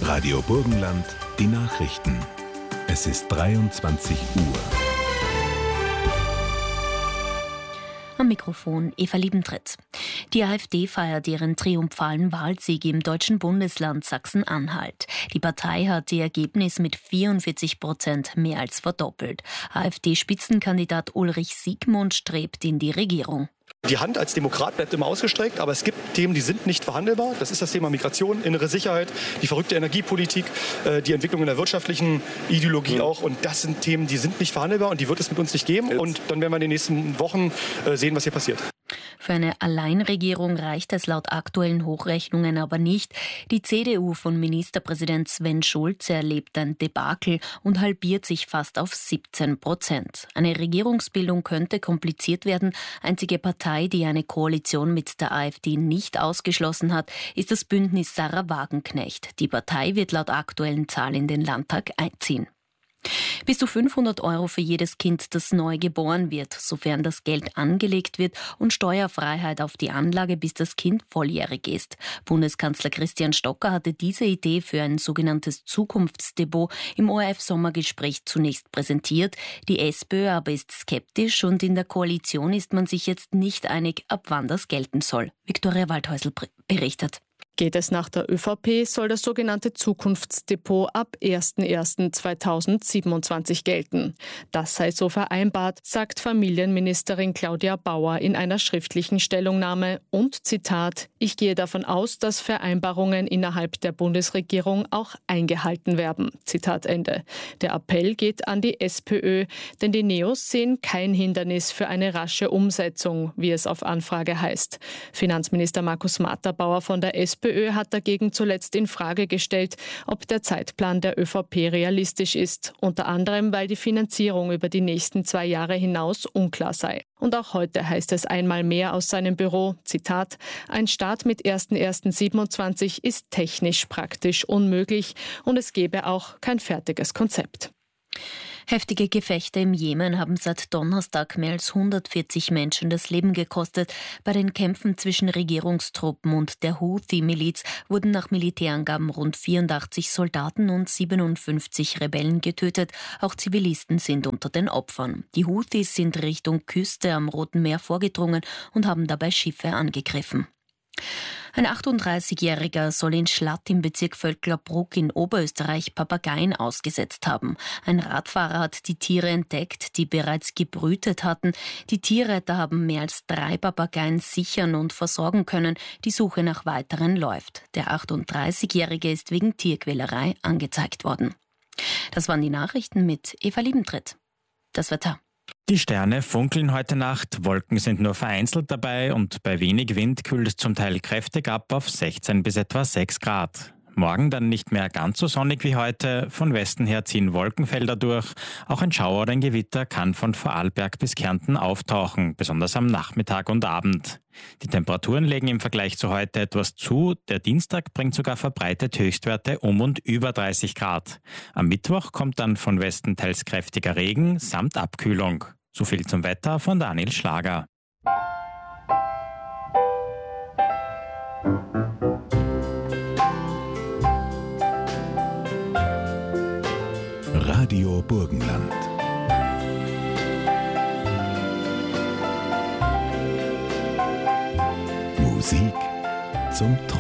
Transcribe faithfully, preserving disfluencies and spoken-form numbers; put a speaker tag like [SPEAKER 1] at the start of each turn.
[SPEAKER 1] Radio Burgenland, die Nachrichten. Es ist dreiundzwanzig Uhr.
[SPEAKER 2] Am Mikrofon Eva Liebentritt. Die AfD feiert ihren triumphalen Wahlsieg im deutschen Bundesland Sachsen-Anhalt. Die Partei hat ihr Ergebnis mit vierundvierzig Prozent mehr als verdoppelt. AfD-Spitzenkandidat Ulrich Siegmund strebt in die Regierung.
[SPEAKER 3] Die Hand als Demokrat bleibt immer ausgestreckt, aber es gibt Themen, die sind nicht verhandelbar. Das ist das Thema Migration, innere Sicherheit, die verrückte Energiepolitik, die Entwicklung in der wirtschaftlichen Ideologie auch. Und das sind Themen, die sind nicht verhandelbar und die wird es mit uns nicht geben. Und dann werden wir in den nächsten Wochen sehen, was hier passiert.
[SPEAKER 2] Für eine Alleinregierung reicht es laut aktuellen Hochrechnungen aber nicht. Die C D U von Ministerpräsident Sven Schulze erlebt ein Debakel und halbiert sich fast auf siebzehn Prozent. Eine Regierungsbildung könnte kompliziert werden. Einzige Partei, die eine Koalition mit der AfD nicht ausgeschlossen hat, ist das Bündnis Sarah Wagenknecht. Die Partei wird laut aktuellen Zahlen in den Landtag einziehen. Bis zu fünfhundert Euro für jedes Kind, das neu geboren wird, sofern das Geld angelegt wird, und Steuerfreiheit auf die Anlage, bis das Kind volljährig ist. Bundeskanzler Christian Stocker hatte diese Idee für ein sogenanntes Zukunftsdepot im O R F-Sommergespräch zunächst präsentiert. Die SPÖ aber ist skeptisch und in der Koalition ist man sich jetzt nicht einig, ab wann das gelten soll. Viktoria Waldhäusl berichtet.
[SPEAKER 4] Geht es nach der ÖVP, soll das sogenannte Zukunftsdepot ab erster erster zweitausendsiebenundzwanzig gelten. Das sei so vereinbart, sagt Familienministerin Claudia Bauer in einer schriftlichen Stellungnahme und, Zitat, ich gehe davon aus, dass Vereinbarungen innerhalb der Bundesregierung auch eingehalten werden. Zitat Ende. Der Appell geht an die SPÖ, denn die Neos sehen kein Hindernis für eine rasche Umsetzung, wie es auf Anfrage heißt. Finanzminister Markus Matterbauer von der SPÖ Die SPÖ hat dagegen zuletzt in Frage gestellt, ob der Zeitplan der ÖVP realistisch ist, unter anderem, weil die Finanzierung über die nächsten zwei Jahre hinaus unklar sei. Und auch heute heißt es einmal mehr aus seinem Büro, Zitat, ein Start mit erster erster siebenundzwanzig ist technisch praktisch unmöglich und es gebe auch kein fertiges Konzept.
[SPEAKER 2] Heftige Gefechte im Jemen haben seit Donnerstag mehr als hundertvierzig Menschen das Leben gekostet. Bei den Kämpfen zwischen Regierungstruppen und der Houthi-Miliz wurden nach Militärangaben rund vierundachtzig Soldaten und siebenundfünfzig Rebellen getötet. Auch Zivilisten sind unter den Opfern. Die Houthis sind Richtung Küste am Roten Meer vorgedrungen und haben dabei Schiffe angegriffen. Ein achtunddreißigjähriger soll in Schlatt im Bezirk Völklerbruck in Oberösterreich Papageien ausgesetzt haben. Ein Radfahrer hat die Tiere entdeckt, die bereits gebrütet hatten. Die Tierretter haben mehr als drei Papageien sichern und versorgen können. Die Suche nach weiteren läuft. Der achtunddreißigjährige ist wegen Tierquälerei angezeigt worden. Das waren die Nachrichten mit Eva Liebentritt. Das Wetter.
[SPEAKER 5] Die Sterne funkeln heute Nacht, Wolken sind nur vereinzelt dabei und bei wenig Wind kühlt es zum Teil kräftig ab auf sechzehn bis etwa sechs Grad. Morgen dann nicht mehr ganz so sonnig wie heute, von Westen her ziehen Wolkenfelder durch. Auch ein Schauer oder ein Gewitter kann von Vorarlberg bis Kärnten auftauchen, besonders am Nachmittag und Abend. Die Temperaturen legen im Vergleich zu heute etwas zu. Der Dienstag bringt sogar verbreitet Höchstwerte um und über dreißig Grad. Am Mittwoch kommt dann von Westen teils kräftiger Regen samt Abkühlung. So viel zum Wetter von Daniel Schlager.
[SPEAKER 1] Radio Burgenland. Musik zum Träumen.